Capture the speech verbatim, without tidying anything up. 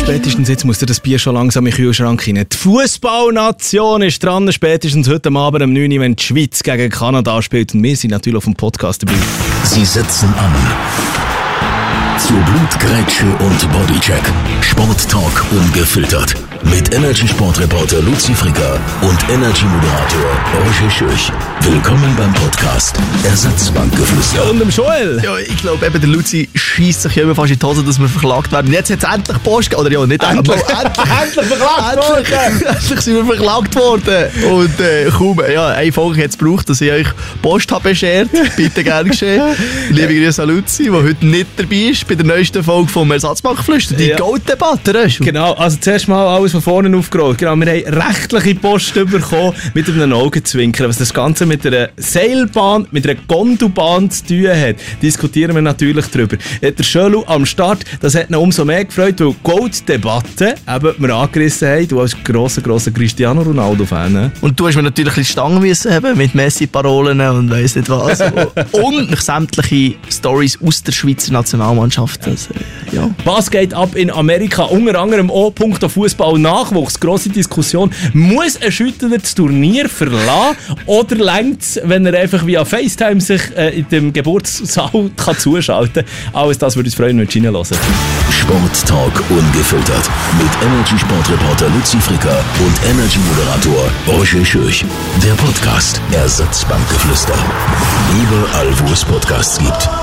Spätestens jetzt muss das Bier schon langsam in den Kühlschrank rein. Die Fußballnation ist dran, spätestens heute Abend um neun Uhr, wenn die Schweiz gegen Kanada spielt. Und wir sind natürlich auf dem Podcast dabei. Sie setzen an. Zu Blutgrätsche und Bodycheck. Sporttalk ungefiltert. Mit Energy-Sportreporter Luzi Fricker und Energy-Moderator Roger Schürch. Willkommen beim Podcast Ersatzbankgeflüster. Und dem Joel. Ja, ich glaube, eben der Luzi scheisst sich ja immer fast in die Hose, dass wir verklagt werden. Jetzt hat es endlich Post gegeben. Oder ja, nicht endlich. Endlich, endlich verklagt worden. Endlich sind wir verklagt worden. Und äh, kaum, ja, eine Folge hat es gebraucht, dass ich euch Post habe beschert. Bitte gerne geschehen. Liebe Grüße an Luzi, der heute nicht dabei ist bei der neuesten Folge vom Ersatzbankgeflüster. Die Ja. Gold-Debatte. Genau, also zuerst mal alles von vorne aufgerollt. Genau, wir haben rechtliche Post bekommen mit einem Augenzwinkern. Was das Ganze mit einer Seilbahn, mit einer Gondelbahn zu tun hat, diskutieren wir natürlich drüber. Der Schölu am Start, das hat ihn umso mehr gefreut, weil die Gold-Debatte eben wir angerissen haben. Du als grosser, grosser Cristiano Ronaldo-Fan. Und du hast mir natürlich ein bisschen Stangen müssen haben mit Messi-Parolen und weiss nicht was. Und noch sämtliche Stories aus der Schweizer Nationalmannschaft. Also, ja. Was geht ab in Amerika? Unter anderem auch Punkt auf Fußball-Nachwuchs. Grosse Diskussion. Muss ein Schüttler das Turnier verlassen oder reicht es, wenn er einfach via FaceTime sich äh, in dem Geburtssaal kann zuschalten kann? Alles das würde uns freuen, wenn wir reinhören. Sporttalk ungefiltert. Mit Energy-Sportreporter Luzi Fricker und Energy-Moderator Roger Schürch. Der Podcast Ersatzbankgeflüster. Überall, wo es Podcasts gibt.